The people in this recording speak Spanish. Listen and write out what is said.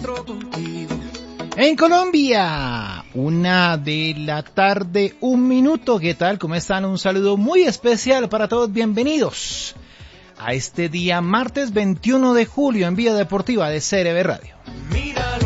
En Colombia, 1:00 p.m, 1 minuto. ¿Qué tal? ¿Cómo están? Un saludo muy especial para todos. Bienvenidos a este día martes 21 de julio en Vía Deportiva de CRB Radio.